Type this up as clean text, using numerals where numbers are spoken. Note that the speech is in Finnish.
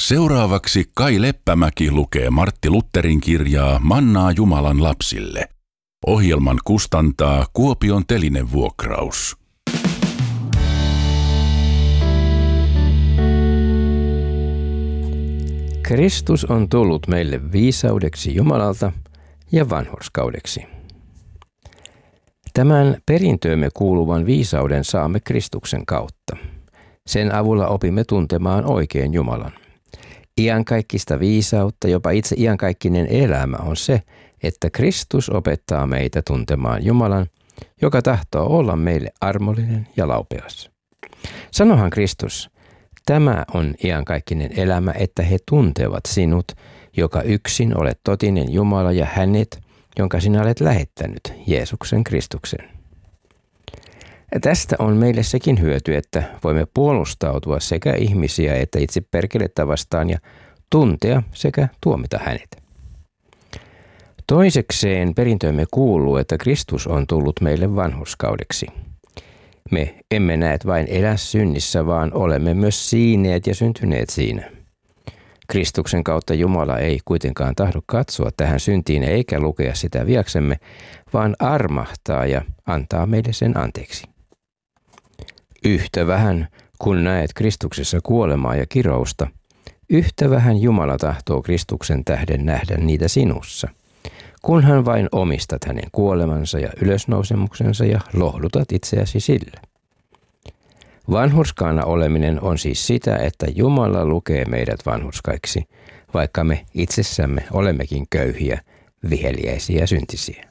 Seuraavaksi Kai Leppämäki lukee Martti Lutherin kirjaa Mannaa Jumalan lapsille. Ohjelman kustantaa Kuopion Telinevuokraus. Kristus on tullut meille viisaudeksi Jumalalta ja vanhurskaudeksi. Tämän perintöömme kuuluvan viisauden saamme Kristuksen kautta. Sen avulla opimme tuntemaan oikein Jumalan. Iankaikkista viisautta, jopa itse iankaikkinen elämä on se, että Kristus opettaa meitä tuntemaan Jumalan, joka tahtoo olla meille armollinen ja laupeas. Sanohan Kristus, tämä on iankaikkinen elämä, että he tuntevat sinut, joka yksin olet totinen Jumala, ja hänet, jonka sinä olet lähettänyt, Jeesuksen Kristuksen. Tästä on meille sekin hyöty, että voimme puolustautua sekä ihmisiä että itse perkelettä vastaan ja tuntea sekä tuomita hänet. Toisekseen perintöömme kuuluu, että Kristus on tullut meille vanhurskaudeksi. Me emme näet vain elä synnissä, vaan olemme myös siineet ja syntyneet siinä. Kristuksen kautta Jumala ei kuitenkaan tahdo katsoa tähän syntiin eikä lukea sitä viaksemme, vaan armahtaa ja antaa meille sen anteeksi. Yhtä vähän kun näet Kristuksessa kuolemaa ja kirousta, yhtä vähän Jumala tahtoo Kristuksen tähden nähdä niitä sinussa, kunhan vain omistat hänen kuolemansa ja ylösnousemuksensa ja lohdutat itseäsi sillä. Vanhurskaana oleminen on siis sitä, että Jumala lukee meidät vanhurskaiksi, vaikka me itsessämme olemmekin köyhiä, viheliäisiä ja syntisiä.